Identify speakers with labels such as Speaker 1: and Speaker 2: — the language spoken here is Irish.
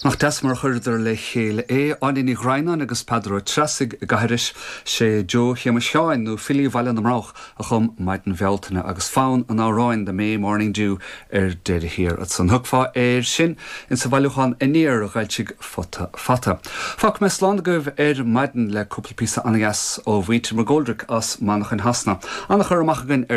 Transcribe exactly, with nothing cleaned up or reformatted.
Speaker 1: Nach das mar chuidir le chéile é aní ní Ghrainán agus Pedro Trasig gairis sé Jo Chiama Seáin nó Philí Bhaile na Mrach a chum maid an bhealtaine agus fáin an áráin de May Morning Dew ar deir hir at san thugfá éir sin in sa bhailúchan iníar a gailtig fata fata. Fach mes landgóibh ar maidin le cúpla písa anagas ó bhuiite mar Goldrick as manach an hasna. Annach ar amach